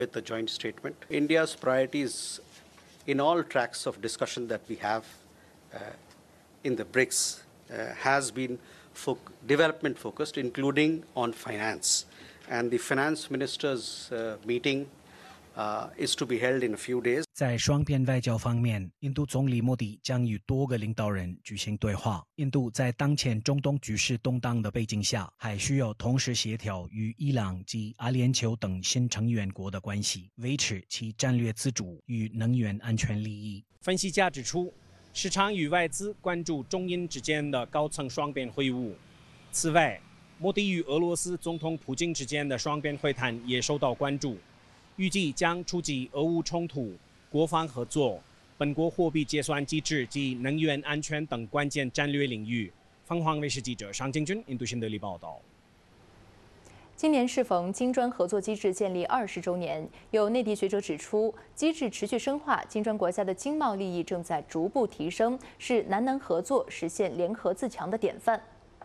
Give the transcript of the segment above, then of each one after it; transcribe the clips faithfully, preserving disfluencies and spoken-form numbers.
With the joint statement, India's priorities in all tracks of discussion that we have uh, in the BRICS uh, has been fo development focused, including on finance. And the finance ministers' uh, meeting uh, is to be held in a few days. 在双边外交方面，印度总理莫迪将与多个领导人举行对话。印度在当前中东局势动荡的背景下，还需要同时协调与伊朗及阿联酋等新成员国的关系，维持其战略自主与能源安全利益。 分析家指出，市场与外资关注中印之间的高层双边会晤。此外，莫迪与俄罗斯总统普京之间的双边会谈也受到关注，预计将触及俄乌冲突、国防合作、本国货币结算机制及能源安全等关键战略领域。凤凰卫视记者尚敬军印度新德里报道。 今年适逢金砖合作机制建立二十周年，有内地学者指出，机制持续深化，金砖国家的经贸利益正在逐步提升，是南南合作实现联合自强的典范。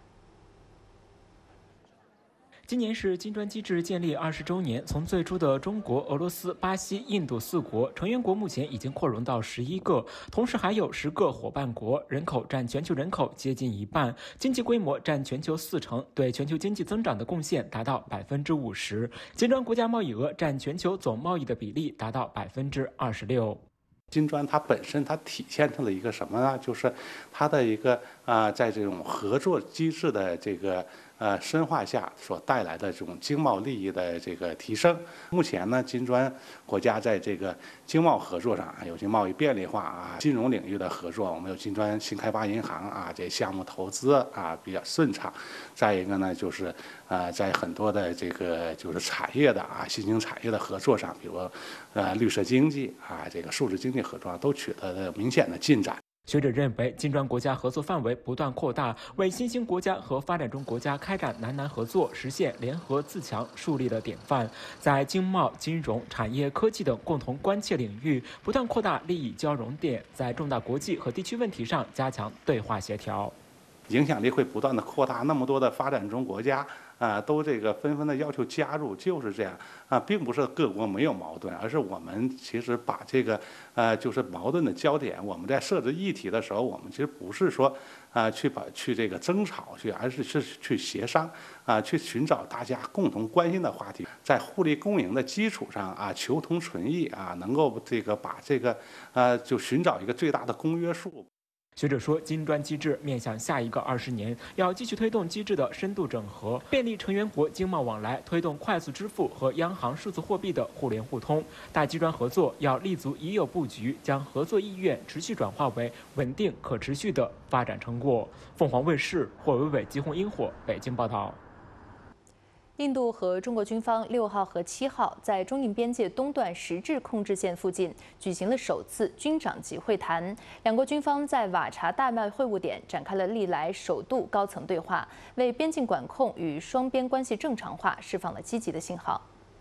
今年是金砖机制建立二十周年，从最初的中国、俄罗斯、巴西、印度四国成员国，目前已经扩容到十一个，同时还有十个伙伴国，人口占全球人口接近一半，经济规模占全球四成，对全球经济增长的贡献达到百分之五十。金砖国家贸易额占全球总贸易的比例达到百分之二十六。 金砖它本身它体现出了一个什么呢？就是它的一个啊、呃，在这种合作机制的这个。呃，深化下所带来的这种经贸利益的这个提升。目前呢，金砖国家在这个经贸合作上，有些贸易便利化啊，金融领域的合作，我们有金砖新开发银行啊，这项目投资啊比较顺畅。再一个呢，就是呃，在很多的这个就是产业的啊，新兴产业的合作上，比如呃绿色经济啊，这个数字经济合作都取得了明显的进展。 学者认为，金砖国家合作范围不断扩大，为新兴国家和发展中国家开展南南合作、实现联合自强树立了典范。在经贸、金融、产业、科技等共同关切领域，不断扩大利益交融点，在重大国际和地区问题上加强对话协调。 影响力会不断的扩大，那么多的发展中国家啊，都这个纷纷的要求加入，就是这样啊，并不是各国没有矛盾，而是我们其实把这个呃，就是矛盾的焦点，我们在设置议题的时候，我们其实不是说啊去把去这个争吵去，而是是去协商啊，去寻找大家共同关心的话题，在互利共赢的基础上啊，求同存异啊，能够这个把这个呃，就寻找一个最大的公约数。 学者说，金砖机制面向下一个二十年，要继续推动机制的深度整合，便利成员国经贸往来，推动快速支付和央行数字货币的互联互通。大金砖合作要立足已有布局，将合作意愿持续转化为稳定可持续的发展成果。凤凰卫视霍伟伟、吉鸿英火北京报道。 印度和中国军方六号和七号在中印边界东段实质控制线附近举行了首次军长级会谈，两国军方在瓦查大麦会晤点展开了历来首度高层对话，为边境管控与双边关系正常化释放了积极的信号。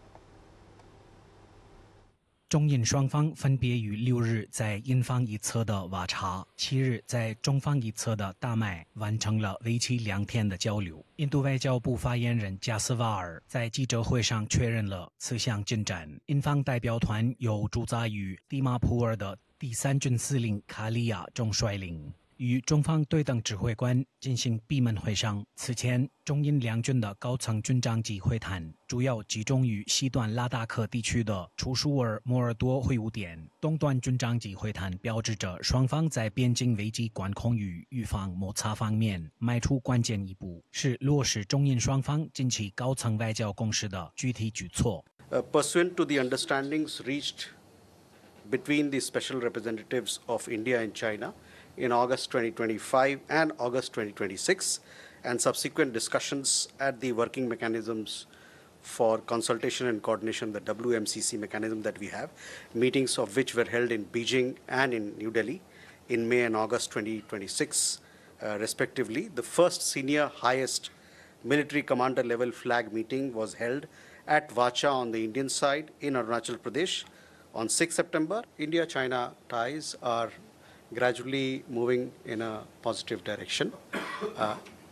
中印双方分别于六日在印方一侧的瓦查，七日在中方一侧的大麦完成了为期两天的交流。印度外交部发言人加斯瓦尔在记者会上确认了此项进展。印方代表团由驻扎于蒂马普尔的第三军司令卡利亚总率领，与中方对等指挥官进行闭门会商。此前，中印两军的高层军长级会谈主要集中于西段拉达克地区的楚舒尔摩尔多会晤点。东段军长级会谈标志着双方在边境危机管控与预防摩擦方面迈出关键一步，是落实中印双方近期高层外交共识的具体举措。 Uh, pursuant to the understandings reached between the special representatives of India and China in August twenty twenty-five and August twenty twenty-six, and subsequent discussions at the working mechanisms for consultation and coordination, the W M C C mechanism that we have, meetings of which were held in Beijing and in New Delhi in May and August twenty twenty-six, uh, respectively. The first senior highest military commander level flag meeting was held at Vacha on the Indian side in Arunachal Pradesh on sixth September. India-China ties are gradually moving in a positive direction. Uh,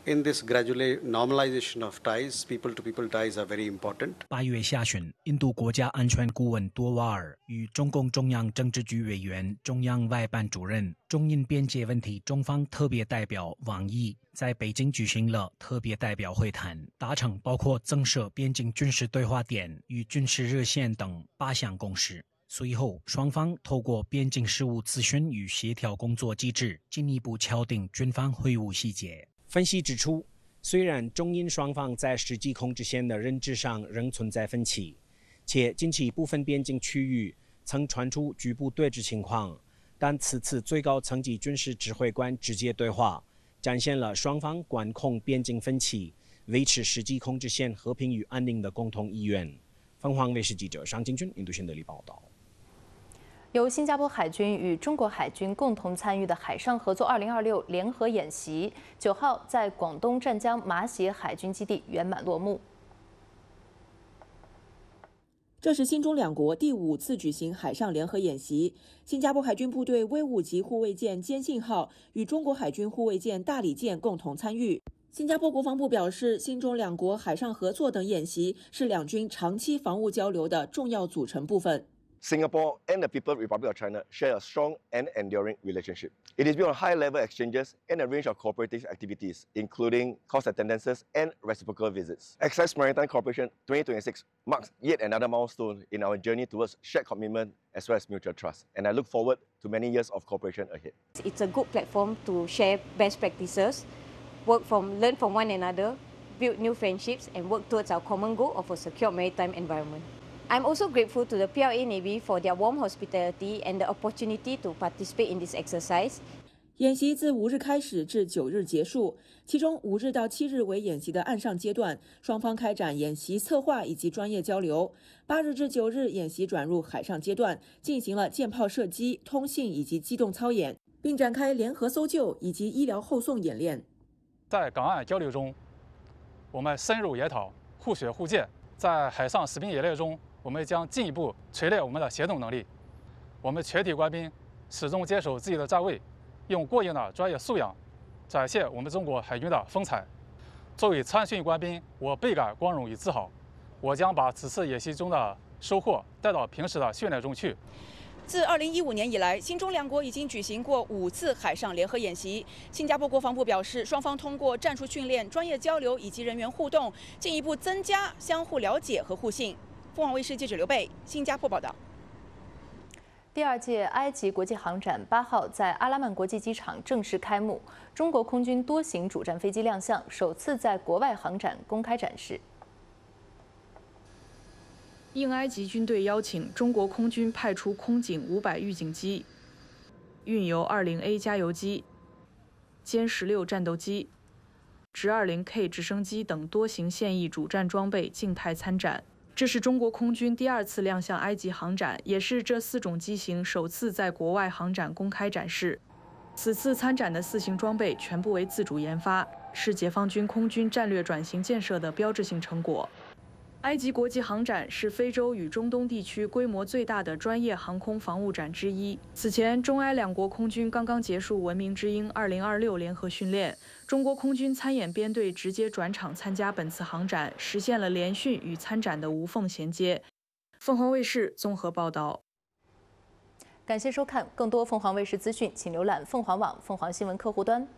In this gradually normalization of ties, people-to-people ties are very important. 八月下旬，印度国家安全顾问多瓦尔与中共中央政治局委员、中央外办主任、中印边界问题中方特别代表王毅在北京举行了特别代表会谈，达成包括增设边境军事对话点与军事热线等八项共识。随后，双方透过边境事务咨询与协调工作机制，进一步敲定军方会晤细节。 分析指出，虽然中印双方在实际控制线的认知上仍存在分歧，且近期部分边境区域曾传出局部对峙情况，但此次最高层级军事指挥官直接对话，展现了双方管控边境分歧、维持实际控制线和平与安宁的共同意愿。凤凰卫视记者尚金军印度新德里报道。 由新加坡海军与中国海军共同参与的海上合作二零二六联合演习，九号在广东湛江马偕海军基地圆满落幕。 这是新中两国第五次举行海上联合演习。新加坡海军部队威武级护卫舰坚信号与中国海军护卫舰大理舰共同参与。新加坡国防部表示，新中两国海上合作等演习是两军长期防务交流的重要组成部分。 Singapore and the People's Republic of China share a strong and enduring relationship. It is built on high-level exchanges and a range of cooperative activities, including course attendances and reciprocal visits. Access Maritime Cooperation twenty twenty-six marks yet another milestone in our journey towards shared commitment as well as mutual trust, and I look forward to many years of cooperation ahead. It's a good platform to share best practices, work from, learn from one another, build new friendships, and work towards our common goal of a secure maritime environment. I'm also grateful to the P L A Navy for their warm hospitality and the opportunity to participate in this exercise. 演习自五日开始至九日结束，其中五日到七日为演习的岸上阶段，双方开展演习策划以及专业交流。八日至九日，演习转入海上阶段，进行了舰炮射击、通信以及机动操演，并展开联合搜救以及医疗后送演练。 在港岸交流中，我们深入研讨，互学互鉴；在海上实兵演练中，我们将进一步锤炼我们的协同能力。我们全体官兵始终坚守自己的站位，用过硬的专业素养展现我们中国海军的风采。作为参训官兵，我倍感光荣与自豪。我将把此次演习中的收获带到平时的训练中去。 自二零一五年以来，新中两国已经举行过五次海上联合演习。新加坡国防部表示，双方通过战术训练、专业交流以及人员互动，进一步增加相互了解和互信。凤凰卫视记者刘贝，新加坡报道。 第二届埃及国际航展八号在阿拉曼国际机场正式开幕，中国空军多型主战飞机亮相，首次在国外航展公开展示。 应埃及军队邀请，中国空军派出空警五百预警机、运油二零 A 加油机、歼十六战斗机、直二零 K 直升机等多型现役主战装备静态参展。这是中国空军第二次亮相埃及航展，也是这四种机型首次在国外航展公开展示。此次参展的四型装备全部为自主研发，是解放军空军战略转型建设的标志性成果。埃及国际航展是非洲与中东地区规模最大的专业航空防务展之一。此前，中埃两国空军刚刚结束“文明之鹰”二零二六联合训练，中国空军参演编队直接转场参加本次航展，实现了联训与参展的无缝衔接。凤凰卫视综合报道。 感谢收看，更多凤凰卫视资讯，请浏览凤凰网凤凰新闻客户端。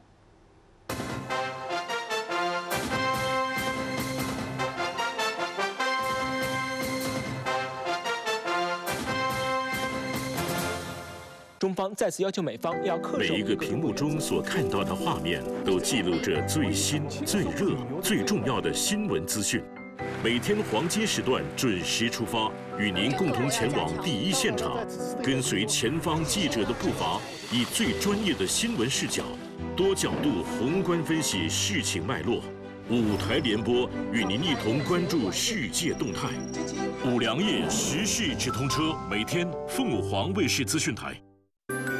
中方再次要求美方要恪守。 每一个屏幕中所看到的画面，都记录着最新、最热、最重要的新闻资讯。每天黄金时段准时出发，与您共同前往第一现场，跟随前方记者的步伐，以最专业的新闻视角，多角度宏观分析事情脉络。五台联播与您一同关注世界动态。五粮液时事直通车，每天凤凰卫视资讯台。